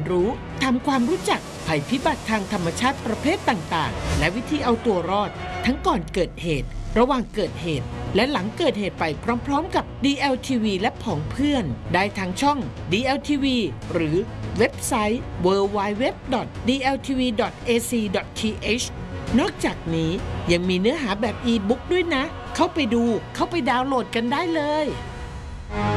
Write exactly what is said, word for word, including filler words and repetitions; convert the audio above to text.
รู้ทำความรู้จักภัยพิบัติทางธรรมชาติประเภทต่างๆและวิธีเอาตัวรอดทั้งก่อนเกิดเหตุระหว่างเกิดเหตุและหลังเกิดเหตุไปพร้อมๆกับ ดี แอล ที วี และผองเพื่อนได้ทางช่อง ดี แอล ที วี หรือเว็บไซต์ ดับเบิลยู ดับเบิลยู ดับเบิลยู ดอท ดี แอล ที วี ดอท เอ ซี ดอท ที เอช นอกจากนี้ยังมีเนื้อหาแบบอีบุ๊กด้วยนะเข้าไปดูเข้าไปดาวน์โหลดกันได้เลย